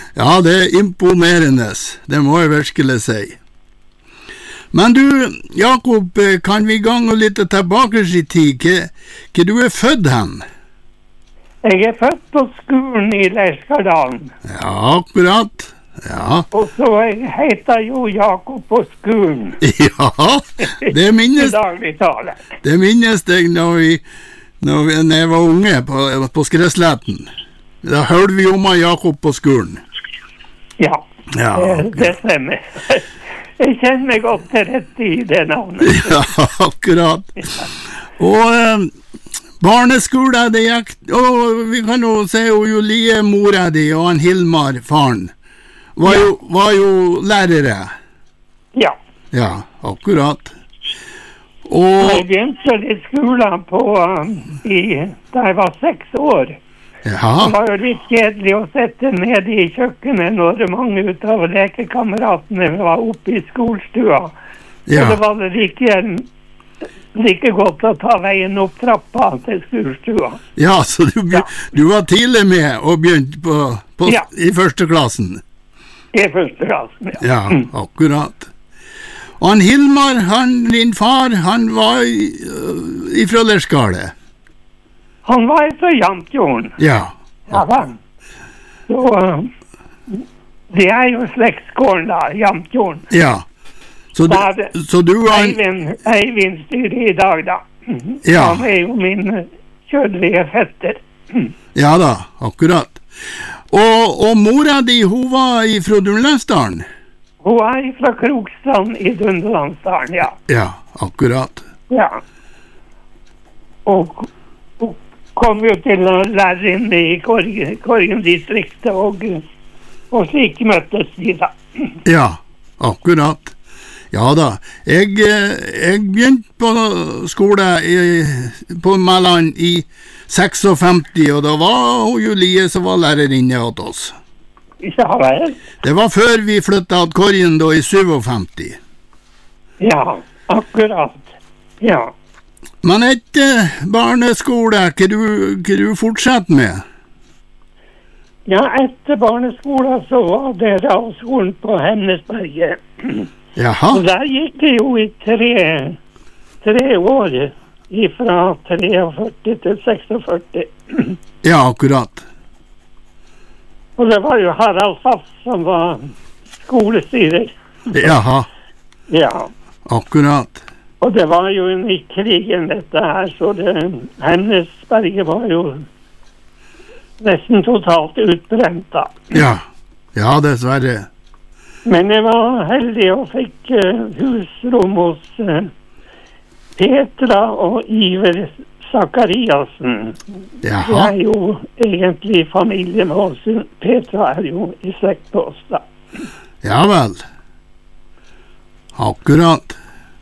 Ja, det imponerende. Det må jeg virkelig si. Men du, Jakob, kan vi gange litt tilbake i tid? Hva du født hen? Jeg født på skolen i Leirskardalen. Ja, akkurat. Ja. Og så heter jo Jakob på skolen. Ja, det minnes, det minnes jeg når jeg var unge på Skresletten. Da hørte vi om Jakob på skolen. Ja, det stemmer. Jeg kjenner meg godt til rett i det navnet. Ja, akkurat. Og barneskole, det gikk, og vi kan jo se Julie, mora di, og han Hilmar, faren, var jo lærere. Ja. Ja, akkurat. Og jeg begynte i skolen da jeg var 6 år. Ja. Det var jo litt kjedelig å sette ned i kjøkkenet når mange ut av lekekameratene var oppe i skolestua. Ja. Og det var like godt å ta veien opp trappa til skolestua. Ja, så du var tidlig med og begynte i første klassen? I første klassen, ja. Ja, akkurat. Og han Hilmar, din far, han var ifra Leirskardalen? Han var fra Jamtjorden. Ja. Ja, så det jo slektsgården da, Jamtjorden. Ja. Så du var Eivind styrer i dag da. Ja. Han jo min kjødelige fetter. Ja da, akkurat. Og mora di, hun var fra Dunlandsdalen? Hun var fra Krokstrand i Dunlandsdalen, ja. Ja, akkurat. Ja. Og kom jo til å lære inn i Korgen-distriktet, og slik møttes de da. Ja, akkurat. Ja da, jeg begynte på skole på Mæland i 56, og da var Julie som var lærerinne hos oss. Ja vel. Det var før vi flyttet til Korgen da i 57. Ja, akkurat. Ja. Men etter barneskole, hva du fortsatte med? Ja, etter barneskole så var det realskolen på Hemnesberget. Jaha. Og der gikk det jo i tre år, fra 43 til 46. Ja, akkurat. Og det var jo Harald Fass som var skolestyrer. Jaha. Ja. Akkurat. Og det var jo i krigen dette her, så Hemnesberget var jo nesten totalt utbrent da. Ja, dessverre. Men jeg var heldig og fikk husrom hos Petra og Iver Zakariasen. Jaha. Det jo egentlig familie med oss. Petra jo i slekt på oss da. Ja vel. Akkurat.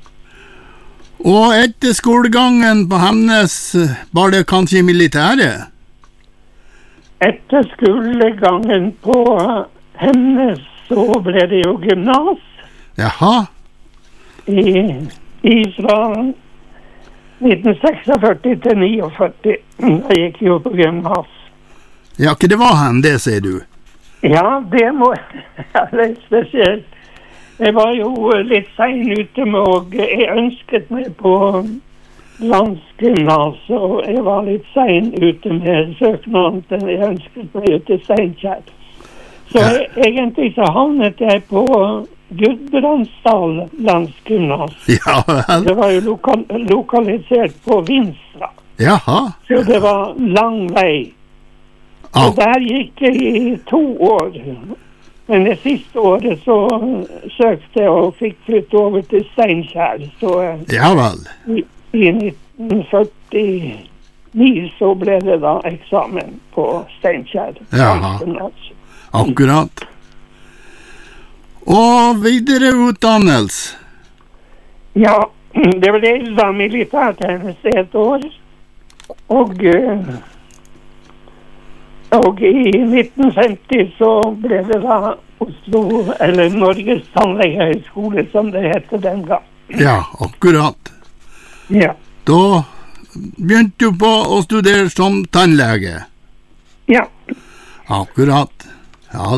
Og etter skolegangen på Hemnes var det kanskje militæret? Etter skolegangen på Hemnes så ble det jo gymnas. Jaha. Fra 1946 til 49. Jeg gikk jo på gymnas. Ja, hva det var hen, det sier du? Ja, det må være spesielt. Jeg var jo litt sen ute med, og jeg ønsket meg på landsgymnas, og jeg var litt sen ute med søknaden til jeg ønsket meg ut til Steinkjer. Så egentlig så havnet jeg på Gudbrandsdal landsgymnas. Ja, vel. Det var jo lokalisert på Vinstra. Jaha. Så det var lang vei. Og der gikk jeg i 2 år. Men det siste året så søkte jeg og fikk flytte over til Steinkjer. Så ja vel. I 1949 så ble det da eksamen på Steinkjer. Jaha, akkurat. Og videre utdannelse? Ja, det ble da militærtjeneste 1 år. Og i 1950 så ble det da Oslo, eller Norges tannlegehøgskole, som det hette den gang. Ja, akkurat. Ja. Da begynte du på å studere som tannlege? Ja. Akkurat.